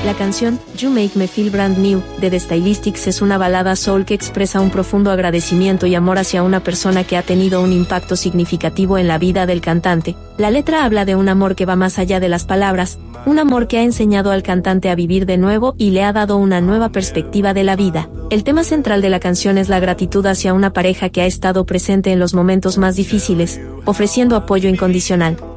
La canción You Make Me Feel Brand New de The Stylistics es una balada soul que expresa un profundo agradecimiento y amor hacia una persona que ha tenido un impacto significativo en la vida del cantante. La letra habla de un amor que va más allá de las palabras, un amor que ha enseñado al cantante a vivir de nuevo y le ha dado una nueva perspectiva de la vida. El tema central de la canción es la gratitud hacia una pareja que ha estado presente en los momentos más difíciles, ofreciendo apoyo incondicional.